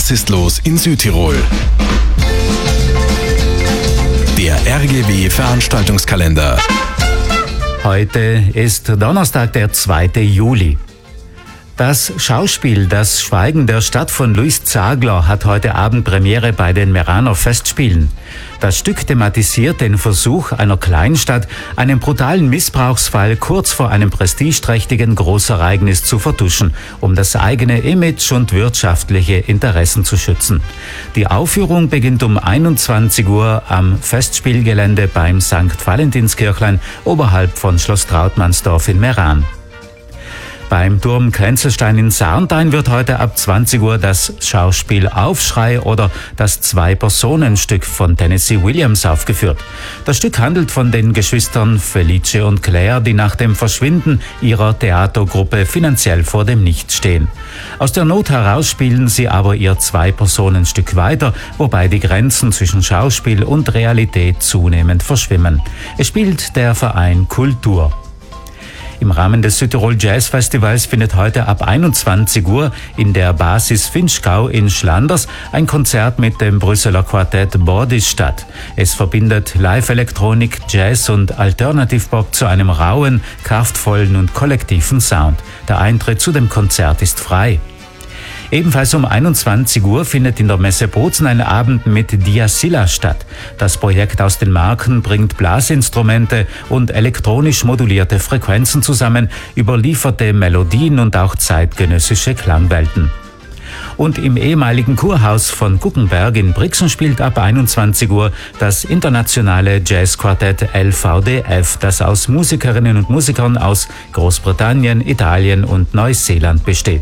Was ist los in Südtirol? Der RGW Veranstaltungskalender. Heute ist Donnerstag, der 2. Juli. Das Schauspiel Das Schweigen der Stadt von Louis Zagler hat heute Abend Premiere bei den Meraner Festspielen. Das Stück thematisiert den Versuch einer Kleinstadt, einen brutalen Missbrauchsfall kurz vor einem prestigeträchtigen Großereignis zu vertuschen, um das eigene Image und wirtschaftliche Interessen zu schützen. Die Aufführung beginnt um 21 Uhr am Festspielgelände beim St. Valentinskirchlein oberhalb von Schloss Trautmannsdorf in Meran. Beim Turm Kränzelstein in Sarntein wird heute ab 20 Uhr das Schauspiel Aufschrei oder das Zwei-Personen-Stück von Tennessee Williams aufgeführt. Das Stück handelt von den Geschwistern Felice und Claire, die nach dem Verschwinden ihrer Theatergruppe finanziell vor dem Nichts stehen. Aus der Not heraus spielen sie aber ihr Zwei-Personen-Stück weiter, wobei die Grenzen zwischen Schauspiel und Realität zunehmend verschwimmen. Es spielt der Verein Kultur. Im Rahmen des Südtirol Jazz Festivals findet heute ab 21 Uhr in der Basis Finchgau in Schlanders ein Konzert mit dem Brüsseler Quartett Bordis statt. Es verbindet Live-Elektronik, Jazz und Alternative Pop zu einem rauen, kraftvollen und kollektiven Sound. Der Eintritt zu dem Konzert ist frei. Ebenfalls um 21 Uhr findet in der Messe Bozen ein Abend mit Diasilla statt. Das Projekt aus den Marken bringt Blasinstrumente und elektronisch modulierte Frequenzen zusammen, überlieferte Melodien und auch zeitgenössische Klangwelten. Und im ehemaligen Kurhaus von Guggenberg in Brixen spielt ab 21 Uhr das internationale Jazzquartett LVDF, das aus Musikerinnen und Musikern aus Großbritannien, Italien und Neuseeland besteht.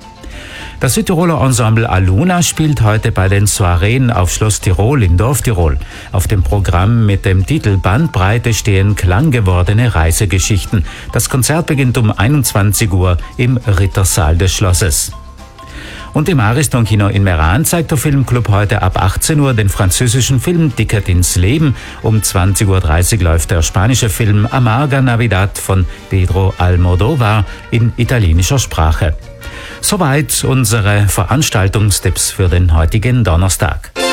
Das Südtiroler Ensemble Aluna spielt heute bei den Soireen auf Schloss Tirol in Dorftirol. Auf dem Programm mit dem Titel Bandbreite stehen klanggewordene Reisegeschichten. Das Konzert beginnt um 21 Uhr im Rittersaal des Schlosses. Und im Ariston-Kino in Meran zeigt der Filmclub heute ab 18 Uhr den französischen Film Ticket ins Leben. Um 20.30 Uhr läuft der spanische Film Amarga Navidad von Pedro Almodóvar in italienischer Sprache. Soweit unsere Veranstaltungstipps für den heutigen Donnerstag.